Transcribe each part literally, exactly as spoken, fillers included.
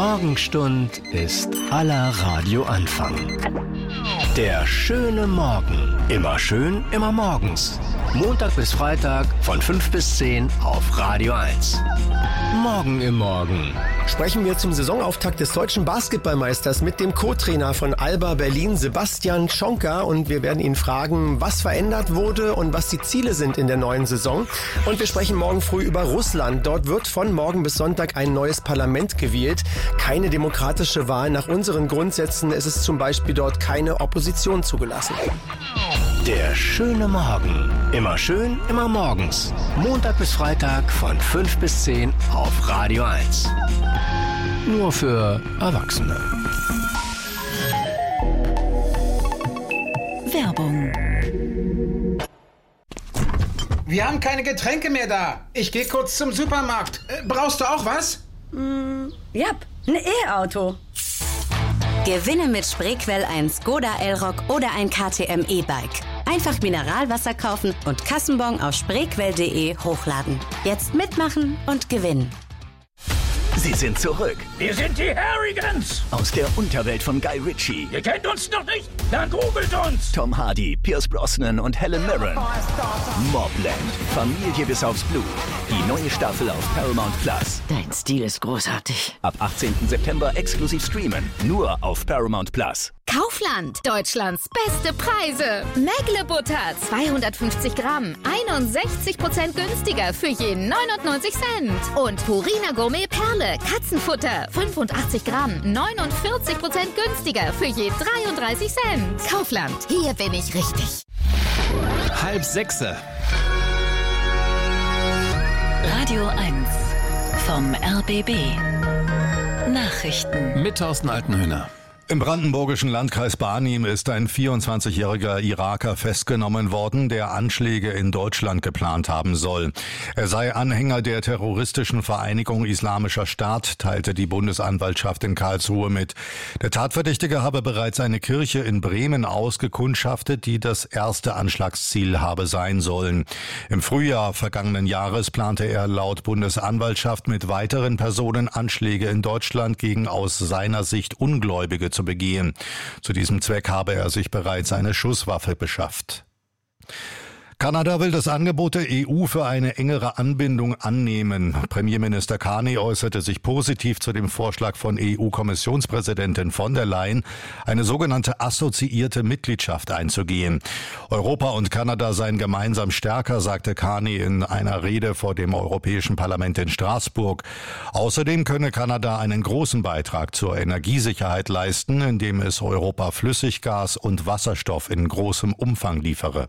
Morgenstund ist aller Radioanfang. Der schöne Morgen. Immer schön, immer morgens. Montag bis Freitag von fünf bis zehn auf Radio eins. Morgen im Morgen. Sprechen wir zum Saisonauftakt des deutschen Basketballmeisters mit dem Co-Trainer von Alba Berlin, Sebastian Schonka. Und wir werden ihn fragen, was verändert wurde und was die Ziele sind in der neuen Saison. Und wir sprechen morgen früh über Russland. Dort wird von morgen bis Sonntag ein neues Parlament gewählt. Keine demokratische Wahl nach unseren Grundsätzen. Es ist zum Beispiel dort keine Opposition zugelassen. Der schöne Morgen. Immer schön, immer morgens. Montag bis Freitag von fünf bis zehn auf Radio eins. Nur für Erwachsene. Werbung. Wir haben keine Getränke mehr da. Ich gehe kurz zum Supermarkt. Äh, brauchst du auch was? Mm, ja, ein E-Auto. Gewinne mit Spreequell ein Skoda Elroq oder ein K T M E-Bike. Einfach Mineralwasser kaufen und Kassenbon auf spreequell punkt de hochladen. Jetzt mitmachen und gewinnen. Sie sind zurück. Wir sind die Harrigans. Aus der Unterwelt von Guy Ritchie. Ihr kennt uns noch nicht? Dann googelt uns. Tom Hardy, Pierce Brosnan und Helen Mirren. Mobland. Familie bis aufs Blut. Die neue Staffel auf Paramount Plus. Dein Stil ist großartig. Ab achtzehnten September exklusiv streamen. Nur auf Paramount Plus. Kaufland. Deutschlands beste Preise. Mägle Butter zweihundertfünfzig Gramm. einundsechzig Prozent günstiger für je neunundneunzig Cent. Und Purina Gourmet Perle. Katzenfutter. fünfundachtzig Gramm. neunundvierzig Prozent günstiger für je dreiunddreißig Cent. Kaufland. Hier bin ich richtig. Halb sechse. Radio eins vom R B B. Nachrichten. Mit Thorsten Altenhöhner. Im brandenburgischen Landkreis Barnim ist ein vierundzwanzigjähriger Iraker festgenommen worden, der Anschläge in Deutschland geplant haben soll. Er sei Anhänger der terroristischen Vereinigung Islamischer Staat, teilte die Bundesanwaltschaft in Karlsruhe mit. Der Tatverdächtige habe bereits eine Kirche in Bremen ausgekundschaftet, die das erste Anschlagsziel habe sein sollen. Im Frühjahr vergangenen Jahres plante er laut Bundesanwaltschaft mit weiteren Personen Anschläge in Deutschland gegen aus seiner Sicht Ungläubige zu begehen. Zu diesem Zweck habe er sich bereits eine Schusswaffe beschafft. Kanada will das Angebot der E U für eine engere Anbindung annehmen. Premierminister Carney äußerte sich positiv zu dem Vorschlag von E U-Kommissionspräsidentin von der Leyen, eine sogenannte assoziierte Mitgliedschaft einzugehen. Europa und Kanada seien gemeinsam stärker, sagte Carney in einer Rede vor dem Europäischen Parlament in Straßburg. Außerdem könne Kanada einen großen Beitrag zur Energiesicherheit leisten, indem es Europa Flüssiggas und Wasserstoff in großem Umfang liefere.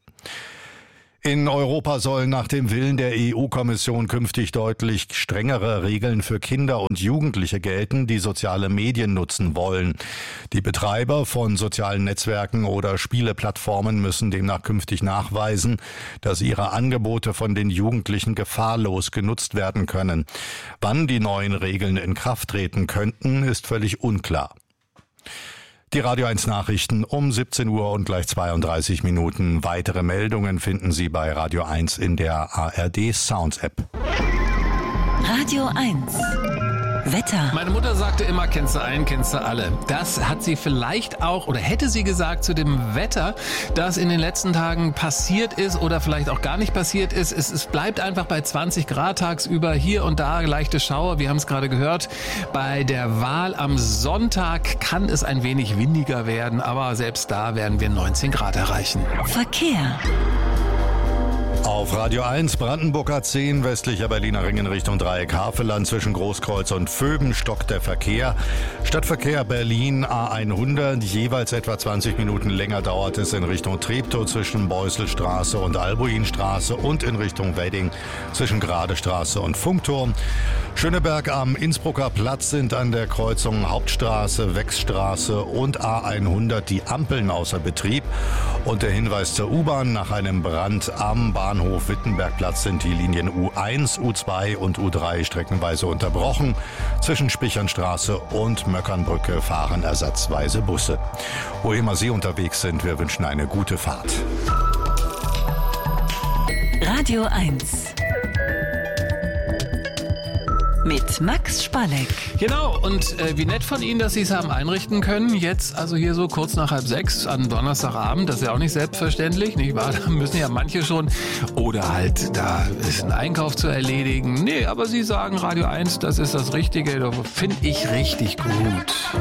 In Europa sollen nach dem Willen der E U-Kommission künftig deutlich strengere Regeln für Kinder und Jugendliche gelten, die soziale Medien nutzen wollen. Die Betreiber von sozialen Netzwerken oder Spieleplattformen müssen demnach künftig nachweisen, dass ihre Angebote von den Jugendlichen gefahrlos genutzt werden können. Wann die neuen Regeln in Kraft treten könnten, ist völlig unklar. Die Radio eins Nachrichten um siebzehn Uhr und gleich zweiunddreißig Minuten. Weitere Meldungen finden Sie bei Radio eins in der A R D Sounds App. Radio eins. Wetter. Meine Mutter sagte immer, kennst du einen, kennst du alle. Das hat sie vielleicht auch, oder hätte sie gesagt zu dem Wetter, das in den letzten Tagen passiert ist oder vielleicht auch gar nicht passiert ist. Es, es bleibt einfach bei zwanzig Grad tagsüber, hier und da leichte Schauer. Wir haben es gerade gehört, bei der Wahl am Sonntag kann es ein wenig windiger werden, aber selbst da werden wir neunzehn Grad erreichen. Verkehr. Auf Radio eins Brandenburg A zehn, westlicher Berliner Ring in Richtung Dreieck Havelland zwischen Großkreuz und Vöben stockt der Verkehr. Stadtverkehr Berlin A hundert, jeweils etwa zwanzig Minuten länger dauert es in Richtung Treptow zwischen Beuselstraße und Albuinstraße und in Richtung Wedding zwischen Gradestraße und Funkturm. Schöneberg am Innsbrucker Platz sind an der Kreuzung Hauptstraße, Wechsstraße und A hundert die Ampeln außer Betrieb. Und der Hinweis zur U-Bahn: Nach einem Brand am Bahnhof Wittenbergplatz sind die Linien U eins, U zwei und U drei streckenweise unterbrochen. Zwischen Spichernstraße und Möckernbrücke fahren ersatzweise Busse. Wo immer Sie unterwegs sind, wir wünschen eine gute Fahrt. Radio eins. mit Max Spalleck. Genau, und äh, wie nett von Ihnen, dass Sie es haben einrichten können. Jetzt also hier so kurz nach halb sechs an Donnerstagabend. Das ist ja auch nicht selbstverständlich, nicht wahr? Da müssen ja manche schon. Oder halt, da ist ein Einkauf zu erledigen. Nee, aber Sie sagen Radio eins, das ist das Richtige. Das finde ich richtig gut.